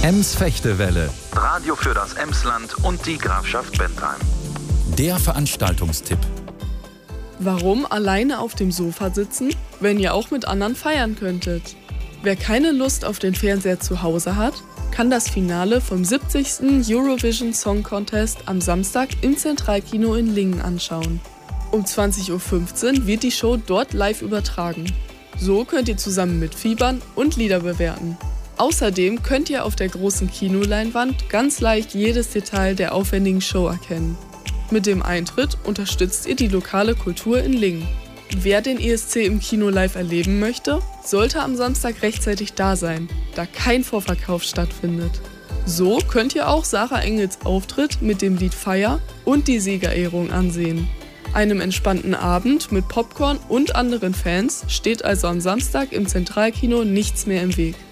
Ems-Fechtewelle, Radio für das Emsland und die Grafschaft Bentheim. der Veranstaltungstipp. Warum alleine auf dem Sofa sitzen, wenn ihr auch mit anderen feiern könntet? Wer keine Lust auf den Fernseher zu Hause hat, kann das Finale vom 70. Eurovision Song Contest am Samstag im Zentralkino in Lingen anschauen. Um 20.15 Uhr wird die Show dort live übertragen. So könnt ihr zusammen mitfiebern und Lieder bewerten. Außerdem könnt ihr auf der großen Kinoleinwand ganz leicht jedes Detail der aufwendigen Show erkennen. Mit dem Eintritt unterstützt ihr die lokale Kultur in Lingen. Wer den ESC im Kino live erleben möchte, sollte am Samstag rechtzeitig da sein, da kein Vorverkauf stattfindet. So könnt ihr auch Sarah Engels Auftritt mit dem Lied Fire und die Siegerehrung ansehen. Einem entspannten Abend mit Popcorn und anderen Fans steht also am Samstag im Zentralkino nichts mehr im Weg.